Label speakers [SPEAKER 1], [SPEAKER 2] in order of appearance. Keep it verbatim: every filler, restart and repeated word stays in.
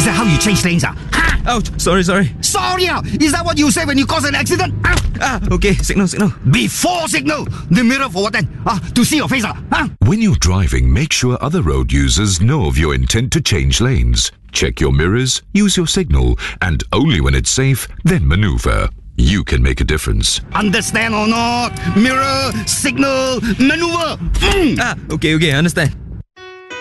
[SPEAKER 1] Is that how you change lanes? Ah? Ha?
[SPEAKER 2] Ouch, sorry, sorry.
[SPEAKER 1] Sorry, ah. Is that what you say when you cause an accident? Ah,
[SPEAKER 2] Ah, okay, signal, signal.
[SPEAKER 1] Before signal. The mirror for what then? Ah, to see your face. Ah? Ah?
[SPEAKER 3] When you're driving, make sure other road users know of your intent to change lanes. Check your mirrors, use your signal, and only when it's safe, then maneuver. You can make a difference.
[SPEAKER 1] Understand or not? Mirror, signal, maneuver. Mm.
[SPEAKER 2] Ah, okay, okay, understand.